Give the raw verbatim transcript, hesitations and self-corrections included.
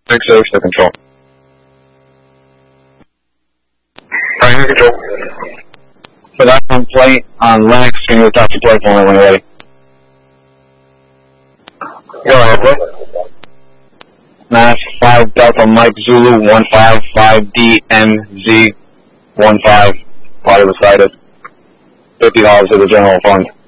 six six to control. Primary control. For that complaint on Linux, can you attach your plate for me when you're ready? Go ahead, bro. Mass five Delta Mike Zulu one five five D M Z one five. Party was cited. Fifty dollars to the general fund.